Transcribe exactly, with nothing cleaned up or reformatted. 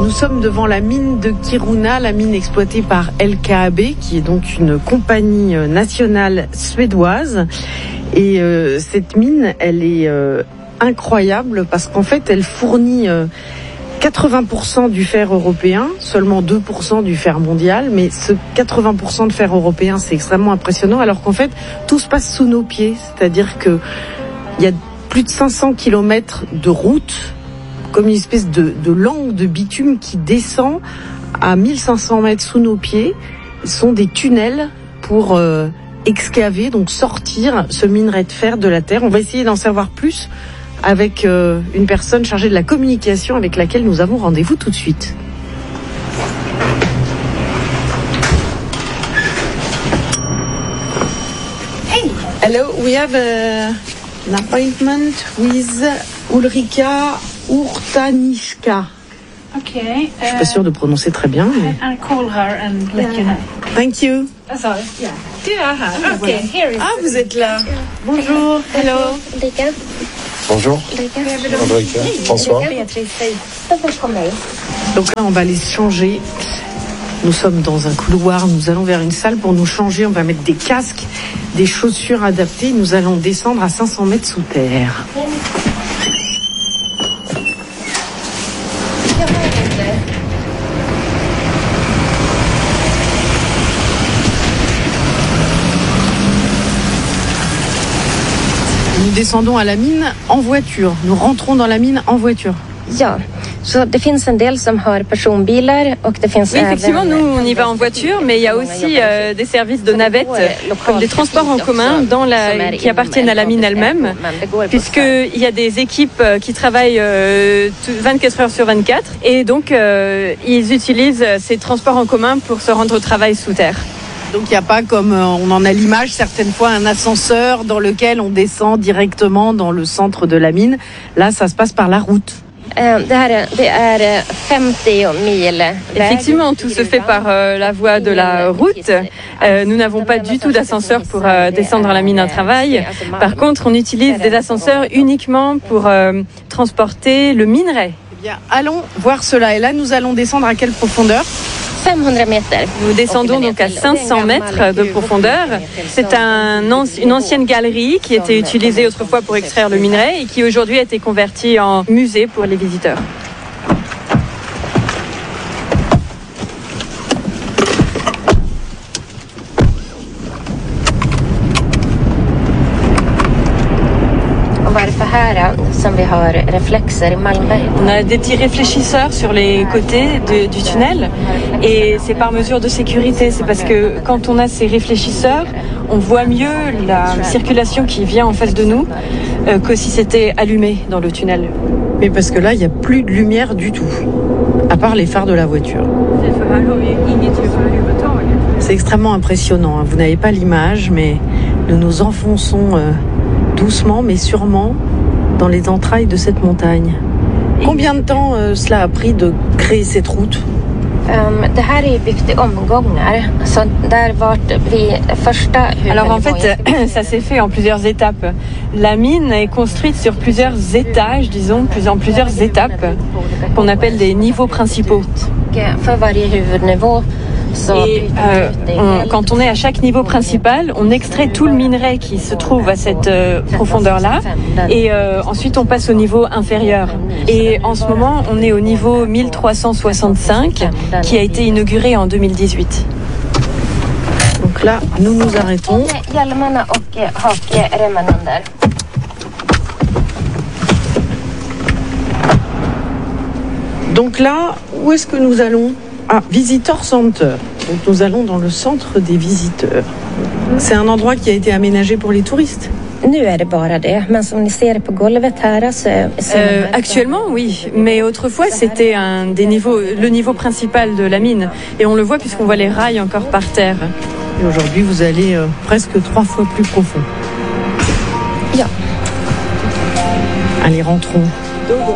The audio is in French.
Nous sommes devant la mine de Kiruna, la mine exploitée par L K A B, qui est donc une compagnie nationale suédoise. Et euh, cette mine, elle est euh, incroyable parce qu'en fait, elle fournit euh, quatre-vingts pour cent du fer européen, seulement deux pour cent du fer mondial. Mais ce quatre-vingts pour cent de fer européen, c'est extrêmement impressionnant, alors qu'en fait, tout se passe sous nos pieds. C'est-à-dire que il y a plus de cinq cents kilomètres de route, comme une espèce de, de langue de bitume qui descend à mille cinq cents mètres sous nos pieds. Ce sont des tunnels pour euh, excaver, donc sortir ce minerai de fer de la terre. On va essayer d'en savoir plus avec euh, une personne chargée de la communication avec laquelle nous avons rendez-vous tout de suite. Hey, hello, we have a, an appointment with Ulrika Urtanishka. Okay. Je suis pas sûre de prononcer très bien. Mais... I'll call her and let you know. Thank you. Oh, sorry. Yeah. Yeah. Okay. Here is. Ah, vous êtes là. Bonjour. Hello. Ulrika. Bonjour. Ulrika. François. Donc là, on va aller se changer. Nous sommes dans un couloir. Nous allons vers une salle pour nous changer. On va mettre des casques, des chaussures adaptées. Nous allons descendre à cinq cents mètres sous terre. Nous descendons à la mine en voiture. Nous rentrons dans la mine en voiture. Ja, så det finns en del som har personbilar och det finns oui, effectivement, nous on y va en voiture, mais il y a aussi euh, des services de navettes comme des transports en commun dans la, qui appartiennent à la mine elle-même, puisqu'il y a des équipes qui travaillent euh, vingt-quatre heures sur vingt-quatre et donc euh, ils utilisent ces transports en commun pour se rendre au travail sous terre. Donc il n'y a pas, comme on en a l'image certaines fois, un ascenseur dans lequel on descend directement dans le centre de la mine. Là, ça se passe par la route. Effectivement, tout se fait par euh, la voie de la route. Euh, nous n'avons pas du tout d'ascenseur pour euh, descendre à la mine à travail. Par contre, on utilise des ascenseurs uniquement pour euh, transporter le minerai. Eh bien, allons voir cela. Et là, nous allons descendre à quelle profondeur ? Nous descendons donc à cinq cents mètres de profondeur. C'est un, une ancienne galerie qui était utilisée autrefois pour extraire le minerai et qui aujourd'hui a été convertie en musée pour les visiteurs. On a des petits réfléchisseurs sur les côtés de, du tunnel et c'est par mesure de sécurité. C'est parce que quand on a ces réfléchisseurs, on voit mieux la circulation qui vient en face de nous euh, que si c'était allumé dans le tunnel. Mais parce que là, il n'y a plus de lumière du tout, à part les phares de la voiture. C'est extrêmement impressionnant. Vous n'avez pas l'image, mais nous nous enfonçons euh, doucement mais sûrement dans les entrailles de cette montagne. Combien de temps euh, cela a pris de créer cette route ? Alors en fait, ça s'est fait en plusieurs étapes. La mine est construite sur plusieurs étages, disons, en plusieurs étapes, qu'on appelle des niveaux principaux. Et euh, on, quand on est à chaque niveau principal, on extrait tout le minerai qui se trouve à cette euh, profondeur-là et euh, ensuite on passe au niveau inférieur. Et en ce moment, on est au niveau mille trois cent soixante-cinq qui a été inauguré en deux mille dix-huit. Donc là, nous nous arrêtons. Donc là, où est-ce que nous allons ? Ah, Visitor Center. Donc nous allons dans le centre des visiteurs. C'est un endroit qui a été aménagé pour les touristes. Euh, actuellement, oui. Mais autrefois, c'était un des niveaux, le niveau principal de la mine. Et on le voit puisqu'on voit les rails encore par terre. Et aujourd'hui, vous allez euh, presque trois fois plus profond. Yeah. Allez, rentrons.